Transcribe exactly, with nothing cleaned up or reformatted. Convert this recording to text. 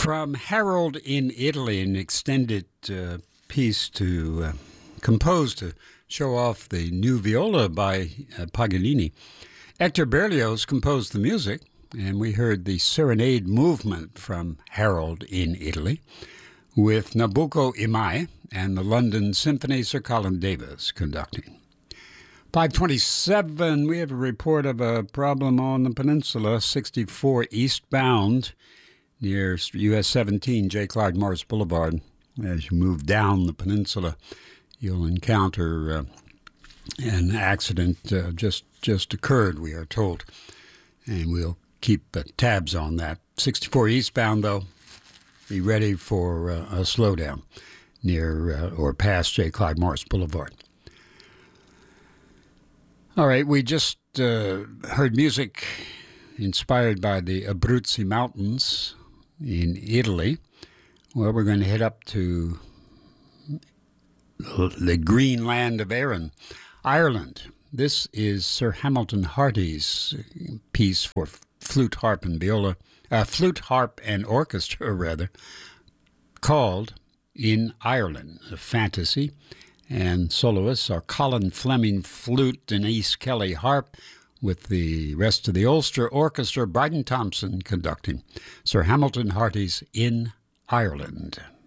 From Harold in Italy, an extended uh, piece to uh, compose to show off the new viola by uh, Paganini. Hector Berlioz composed the music, and we heard the Serenade movement from Harold in Italy with Nabucco Imai and the London Symphony, Sir Colin Davis conducting. five twenty-seven, we have a report of a problem on the peninsula, sixty-four eastbound near U S seventeen, J. Clyde Morris Boulevard. As you move down the peninsula, you'll encounter uh, an accident uh, just just occurred, we are told, and we'll keep uh, tabs on that. sixty-four eastbound, though, be ready for uh, a slowdown near uh, or past J. Clyde Morris Boulevard. All right, we just uh, heard music inspired by the Abruzzi Mountains in Italy. Well, we're going to head up to the green land of Erin, Ireland. This is Sir Hamilton Harty's piece for flute, harp, and viola, uh, flute, harp, and orchestra, rather, called In Ireland, a fantasy. And soloists are Colin Fleming, flute, Denise Kelly, harp, with the rest of the Ulster Orchestra, Bryden Thompson conducting. Sir Hamilton Harty's In Ireland.